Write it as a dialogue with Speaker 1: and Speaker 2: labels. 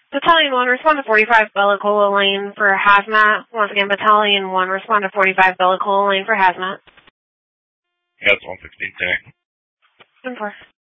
Speaker 1: Battalion 1, respond to 45 Bella Cola Lane for hazmat. Once again, Battalion 1, respond to 45 Bella Cola Lane for hazmat.
Speaker 2: That's 116 tank.
Speaker 1: 10-4.